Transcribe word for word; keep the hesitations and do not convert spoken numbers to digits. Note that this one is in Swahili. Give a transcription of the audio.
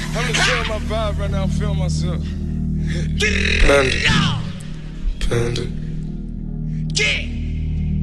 I'm gonna feel my vibe right now, feel myself. Panda. Panda.